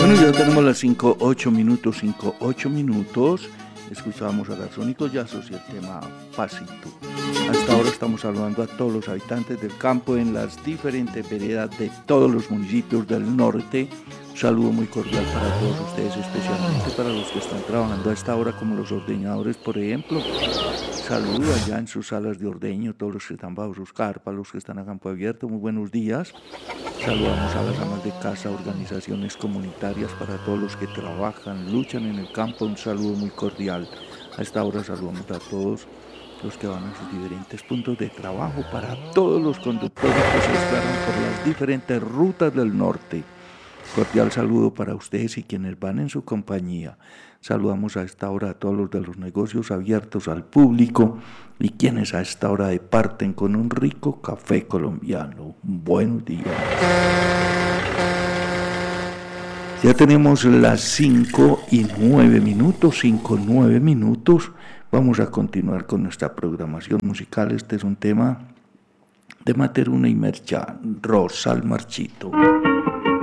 Bueno, ya tenemos las 5:08 minutos. Escuchábamos a Garzónicos Yazos y el tema Pasito. Hasta ahora estamos saludando a todos los habitantes del campo en las diferentes veredas de todos los municipios del norte. Un saludo muy cordial para todos ustedes, especialmente para los que están trabajando a esta hora, como los ordeñadores, por ejemplo. Saludo allá en sus salas de ordeño, todos los que están bajo sus carpas, los que están a campo abierto, muy buenos días. Saludamos a las amas de casa, organizaciones comunitarias, para todos los que trabajan, luchan en el campo, un saludo muy cordial. A esta hora saludamos a todos los que van a sus diferentes puntos de trabajo, para todos los conductores que se desplazan por las diferentes rutas del norte. Cordial saludo para ustedes y quienes van en su compañía. Saludamos a esta hora a todos los de los negocios abiertos al público y quienes a esta hora departen con un rico café colombiano. Buenos días. Ya tenemos las 5:09 minutos. Vamos a continuar con nuestra programación musical. Este es un tema de Materuna y Merchán, Rosa al Marchito.